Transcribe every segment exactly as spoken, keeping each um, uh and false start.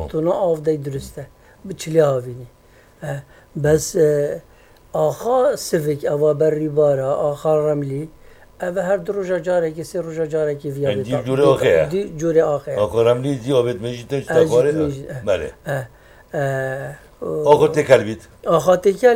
تونا آف دی درسته بچلی هاوینی بس آخا سفک اوا بری بارا آخا رملی اوه هر دو روژا جاره که سه روژا جاره که ویا دی جوره آخه دی جوره آخه آخا رملی دی آبت میشیدش تاخاره بله آخا تکل بید آخا تکل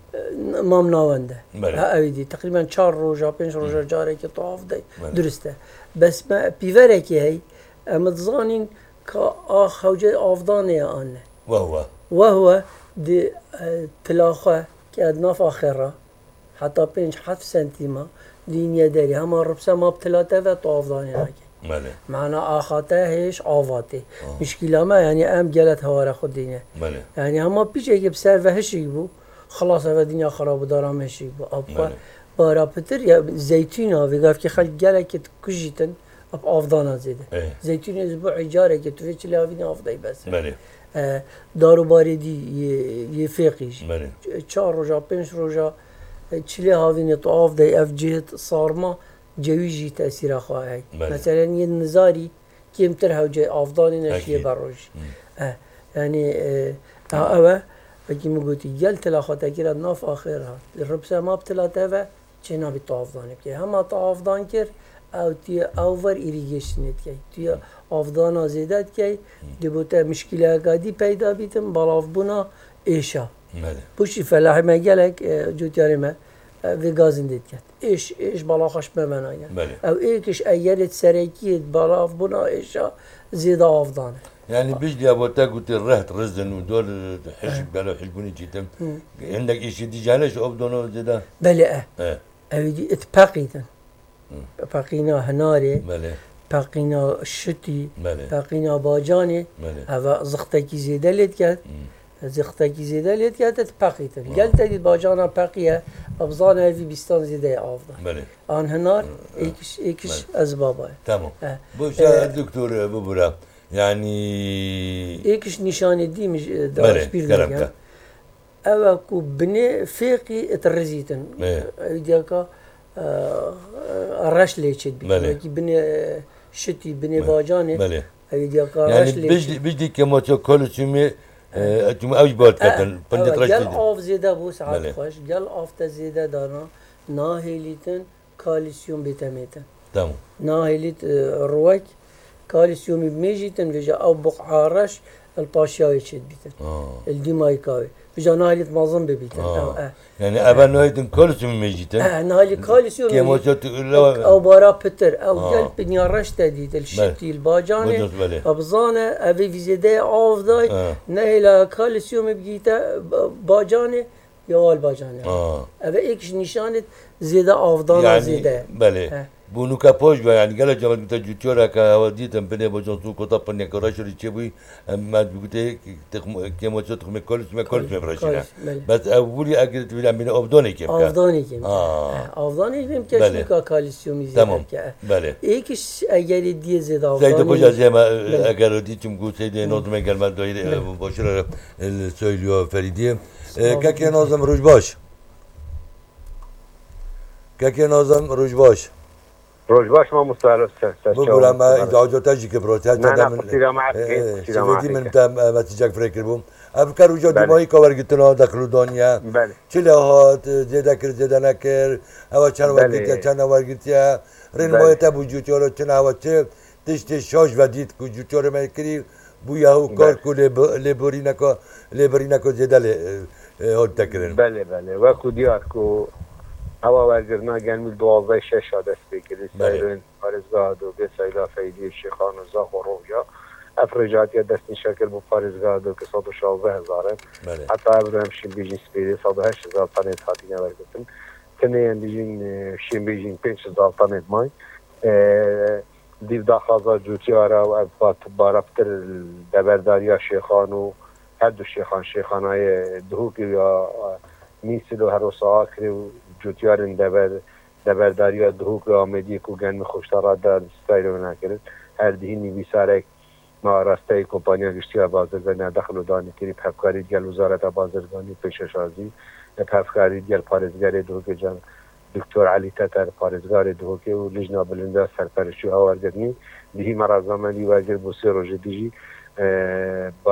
مام ناونده بله اویدی تقریبا چهار روژا پنج روژا جاره که طواف دی درسته بس ما پیوره که هی امتزانین که آخ حوجه آفدانه آنه وهو وهو دي تلاخة كأدناف آخرة حتى بينش حتى سنتيما دنيا داري هما ربسا ما بتلاته و طواف داني هاكي بله معنا آخاته هيش آفاتي مشكلة ما يعني أم جلت هوارا خود دينه بله يعني هما بيش يجيب سر و هش يجيبو خلاص هوا دنيا خراب دارام هش يجيبو أبقى بارا بتر يا زيتون ها ويقف كي خلق جلك كجيتن أب آفدانا زيده ايه زيتون أسبوع إيجاره كتوفيش اللي هافين آفداي بس بله دارو باردی یه فقیش بله چهار روزا پنج روزا چلی هاوین طواف دی اف جهت صارما جویجی تأثیر خواهد مثلا یه نزاری کمتر هوجه آفدانی نشیه بروش یعنی اوه بگی مگوتی گل تلاخات اگر ناف آخر ها ربسه ما بتلاته و چه نابی طواف دانه که همه طواف دان کر او تی اوور ایریگیشنت کی تی آفدان آزیدت کی دیبوته مشکله اگادی پیدا بیتم بالاف بونا ایشا بوشی فلاح مگلک جوتیاری ما و گازن دید کرد ایش ایش بالا خش بمنایم او ایکش ایرت سرکیت بالاف بونا ایشا زیده آفدانه يعني بيجي ابو تاكوت الرهت رزن ودول حشب قالوا حلبوني جيتم عندك شيء دي جالش ابدونو زيدا بله اه اويدي اتباقيتن باقينا هناري بله باقينا شتي بله باقينا باجاني هذا زختكي زياده ليت كات زختكي زياده ليت كات اتباقيتن قالت دي باجانا باقيه ابزان هذه بيستان زياده افضل بله ان هنار ايكش ايكش اسبابه تمام اه. بوش اه. دكتور ببرا يعني ايكش نشان دي مش داش بير كلامك اوا كو بني فيقي اترزيتن ديكا الرش ليشت بي بني شتي بني باجاني بله ديكا يعني بيجي بيجي كما تقول سمي اتم اوج بولت كتن بندت رش قال اوف زياده بو ساعات خوش قال اوف تزيده دانا ناهيليتن كالسيوم فيتامينتن تمام ناهيليت روك كالسيوم بميجيتن وجا او بقعه رش الباشياوي تشد بيتن اه الديمايكاوي وجا ناهيليت معظم ببيتن اه, آه. يعني ابا ناهيليت كالسيوم ميجيتن اه ناهيليت كالسيوم كيما او بارا بتر او قلب بنيا رش تديت الشتي الباجاني ابزانه ابي فيزيدي اوف داي آه. ناهيلا كالسيوم بجيتا باجاني يوال باجاني اه ابي ايكش نشانت زياده افضل يعني زياده بله آه. بونو كابوش يعني قال جمال انت جوتورا كوديت بني بوجون تو كوتا بني كراشري تشبي ما بيقولي كيما تخم كل ما كل ما براشينا بس اولي اجرت بلا من افضوني كيف افضوني كيف اه افضوني كيف كشميكا كالسيوم زياده تمام بله ايكش اجر دي زياده افضل زي بوجا زي ما اجر ديتم قلت سيدي نظم قال ما دوير بشر السويليو فريدي كاكي نظم روج باش كاكي نظم روج باش روز باش ما مستعرف بقول ما إذا تجي كبروت هل تدا من سيدا معك سيدي من تام ما تجاك فكر بوم أفكار وجود دمائي كور قلتنا دخلوا دنيا شلة هات زيادة كر زيادة نكر هوا كان ورقتيا كان ورقتيا رين ما يتابو جوتورو كنا هوا تشيف تشت شاش وديت كو جوتورو ما يكري بويا هو كار كو لبورينا كو لبورينا كو زيادة ل هاد تكرين بله بله وكو ديار كو هوا ورگرنا گرمی دوازده شش دست بگیری سایرین پارزگاه دو به سایلا فیدی شیخان و زاخ و رویا افرجاتی دست نشکل با پارزگاه دو که صد و شازده هزاره حتی ابرو همشین بیجین سپیری صد و هشت هزار تانیت هاتینه ورگتن تنه هم بیجین شین بیجین پینچ هزار تانیت مای دیو داخازا جوتی آرا و ابقات بارفتر دبرداری شیخان و هر دو شیخان شیخان های دهوکی یا میسل و هر و ساکری و جوتیارن دبر دبرداری و دهوک آمدی کو گن خوشتر داد استایل نکرد هر دهینی بیسارک ما راسته کمپانی گشتی بازرگانی داخل دانی کری پفکاری دیگر وزارت بازرگانی پیششازی پفکاری دیگر پارزگاری دهوک جان دکتر علی تتر پارزگار دهوک و لجنه بلنده سرپرشتی آوردنی دهی مرا زمانی واجر بوسی روز دیجی